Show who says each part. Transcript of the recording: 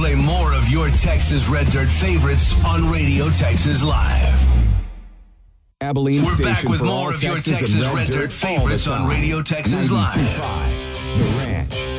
Speaker 1: play more of your Texas Red Dirt favorites on Radio Texas Live.
Speaker 2: Abilene
Speaker 1: We're back
Speaker 2: station
Speaker 1: with
Speaker 2: for
Speaker 1: more
Speaker 2: all
Speaker 1: of your
Speaker 2: Texas
Speaker 1: Texas
Speaker 2: and
Speaker 1: Red Dirt favorites on Radio Texas Live.
Speaker 2: 92.5 The Ranch.